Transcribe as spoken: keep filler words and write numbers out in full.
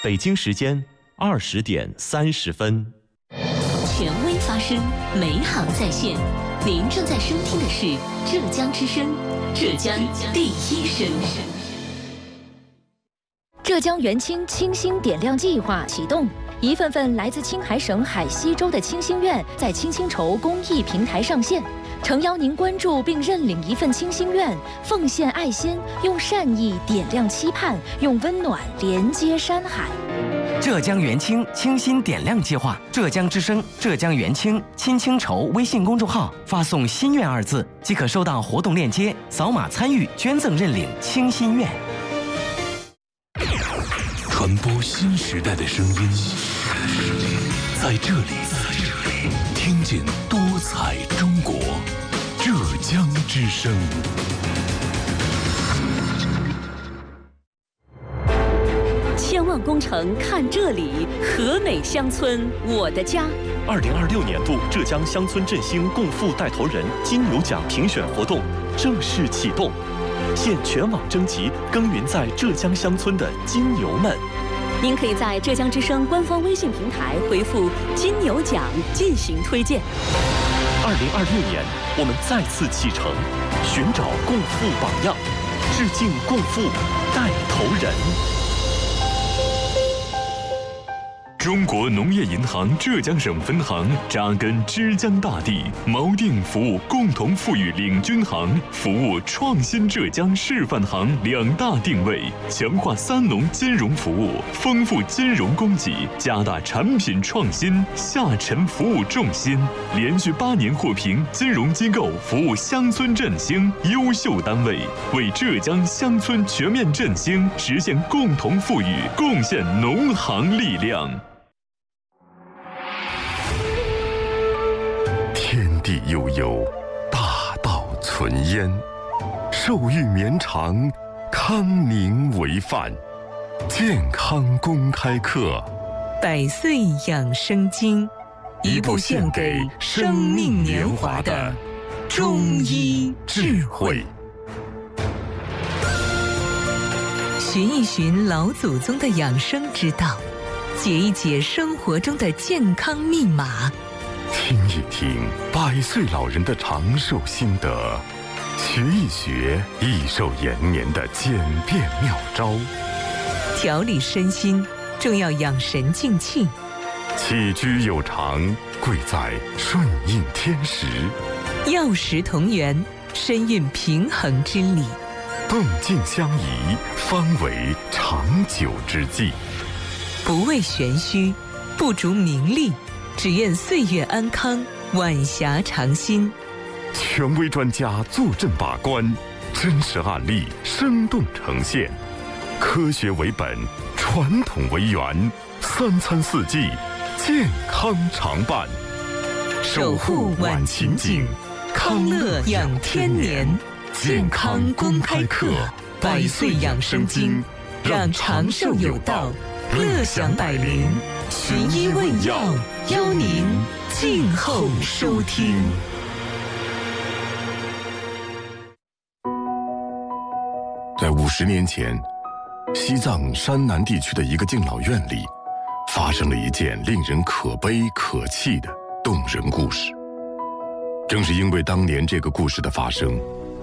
北京时间二十点三十分。 权威发声，美好在线。您正在收听的是浙江之声，浙江第一声。 浙江元清清星点亮计划启动，一份份来自青海省海西州的清心愿在清薪筹公益平台上线，诚邀您关注并认领一份清心愿，奉献爱心，用善意点亮期盼，用温暖连接山海。 浙江元清清心点亮计划，浙江之声、浙江元清清薪筹微信公众号发送“心愿”二字，即可收到活动链接，扫码参与捐赠认领清心愿。 传播新时代的声音，在这里，听见多彩中国，浙江之声。 千万工程看这里，和美乡村我的家。 二零二六年度浙江乡村振兴共富带头人金牛奖评选活动正式启动，现全网征集耕耘在浙江乡村的金牛们。 您可以在浙江之声官方微信平台回复“金牛奖”进行推荐。 二零二六年，我们再次启程，寻找共富榜样，致敬共富带头人。 中国农业银行浙江省分行扎根枝江大地，锚定服务共同富裕领军行、服务创新浙江示范行两大定位，强化三农金融服务，丰富金融供给，加大产品创新，下沉服务重心，连续八年获评金融机构服务乡村振兴优秀单位，为浙江乡村全面振兴实现共同富裕贡献农行力量。 天地悠悠，大道存焉，寿育绵长，康宁为范。健康公开课， 百岁养生经，一部献给生命年华的中医智慧。寻一寻老祖宗的养生之道，解一解生活中的健康密码， 听一听百岁老人的长寿心得，学一学益寿延年的简便妙招。 调理身心，重要养神静气。 起居有常，贵在顺应天时。 药食同源，身蕴平衡之理。 动静相宜，方为长久之计。 不为玄虚，不逐名利，只愿岁月安康，晚霞长新。 权威专家坐镇把关，真实案例生动呈现，科学为本，传统为源，三餐四季，健康常伴。 守护晚晴景，康乐养天年。健康公开课，百岁养生经，让长寿有道，乐享百龄。寻医问药，邀您静候收听。 在五十年前，西藏山南地区的一个敬老院里，发生了一件令人可悲可气的动人故事。正是因为当年这个故事的发生，